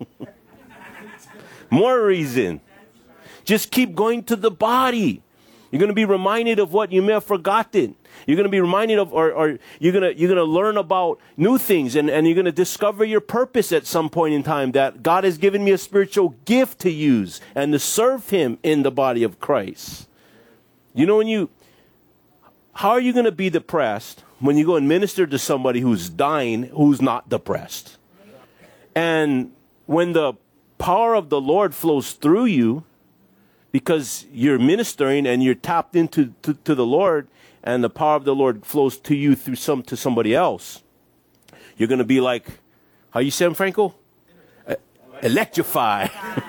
More reason. Just keep going to the body. You're going to be reminded of what you may have forgotten. You're going to be reminded of, or, or you're going to, you're going to learn about new things, and, and you're going to discover your purpose at some point in time, that God has given me a spiritual gift to use and to serve him in the body of Christ. You know, when you, how are you going to be depressed when you go and minister to somebody who's dying, who's not depressed? And when the power of the Lord flows through you, because you're ministering and you're tapped into to, to the Lord, and the power of the Lord flows to you through some to somebody else, you're going to be like, how you say him, Franco? Uh, electrify.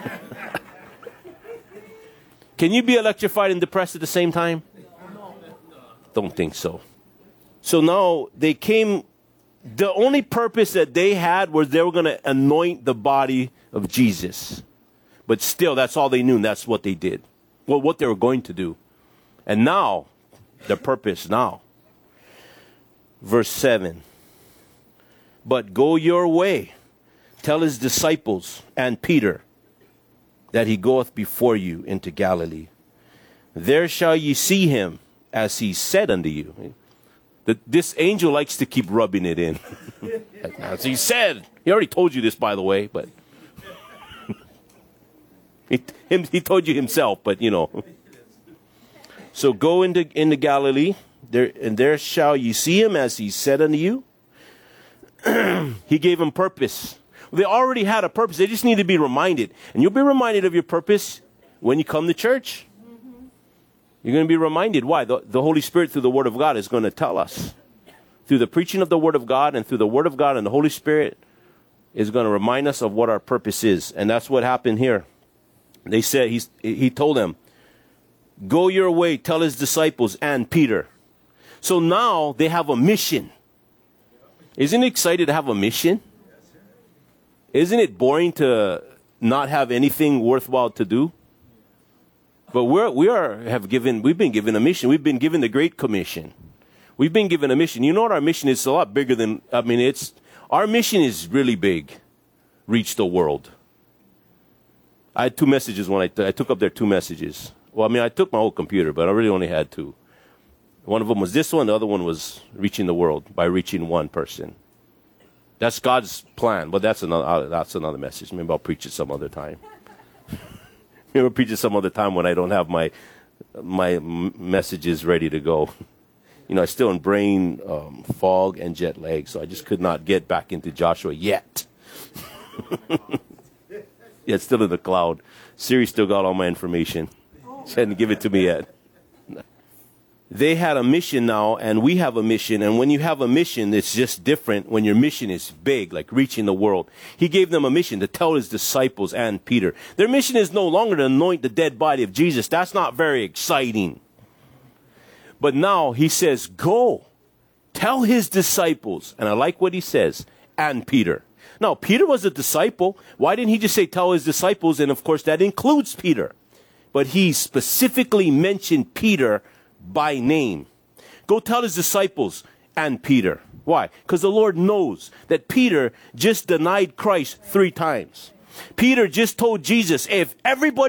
Can you be electrified and depressed at the same time? Don't think so. So now they came, the only purpose that they had was they were going to anoint the body of Jesus. But still, that's all they knew, and that's what they did. Well, what they were going to do. And now, their purpose now. Verse seven. But go your way. Tell his disciples and Peter that he goeth before you into Galilee. There shall ye see him, as he said unto you. The, this angel likes to keep rubbing it in. As he said. He already told you this, by the way, but... He, him, he told you himself, but you know. So go into, into Galilee, there, and there shall you see him as he said unto you. He gave him purpose. They already had a purpose. They just need to be reminded. And you'll be reminded of your purpose when you come to church. You're going to be reminded. Why? The, the Holy Spirit through the Word of God is going to tell us. Through the preaching of the Word of God and through the Word of God and the Holy Spirit is going to remind us of what our purpose is. And that's what happened here. They said, he's, he told them, go your way, tell his disciples and Peter. So now they have a mission. Isn't it exciting to have a mission? Isn't it boring to not have anything worthwhile to do? But we're, we are, have given, we've been given a mission. We've been given the Great Commission. We've been given a mission. You know what our mission is? It's a lot bigger than, I mean, it's, our mission is really big. Reach the world. I had two messages when I, t- I took up there two messages. Well, I mean, I took my whole computer, but I really only had two. One of them was this one. The other one was reaching the world by reaching one person. That's God's plan, but that's another, uh, that's another message. Maybe I'll preach it some other time. Maybe I'll preach it some other time when I don't have my, my m- messages ready to go. You know, I'm still in brain um, fog and jet lag, so I just could not get back into Joshua yet. Yeah, it's still in the cloud. Siri still got all my information. She hadn't given it to me yet. They had a mission now, and we have a mission. And when you have a mission, it's just different when your mission is big, like reaching the world. He gave them a mission to tell his disciples and Peter. Their mission is no longer to anoint the dead body of Jesus. That's not very exciting. But now he says, go. tell his disciples, and I like what he says, and Peter. Now, Peter was a disciple. Why didn't he just say tell his disciples? And of course, that includes Peter. But he specifically mentioned Peter by name. Go tell his disciples and Peter. Why? Because the Lord knows that Peter just denied Christ three times. Peter just told Jesus, if everybody